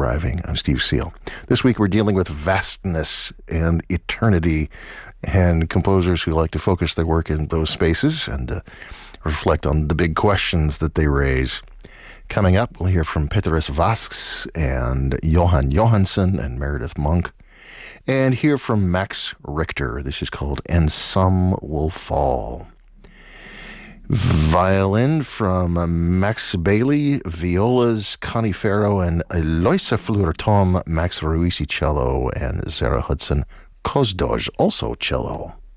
Arriving. I'm Steve Seal. This week we're dealing with vastness and eternity and composers who like to focus their work in those spaces and reflect on the big questions that they raise. Coming up, we'll hear from Petrus Vasks and Johan Johansson and Meredith Monk, and hear from Max Richter. This is called And Some Will Fall. Violin from Max Bailey, violas Connie Farrow and Eloisa Fleur-Tom, Max Ruisi cello, and Zara Hudson Kozdoj, also cello.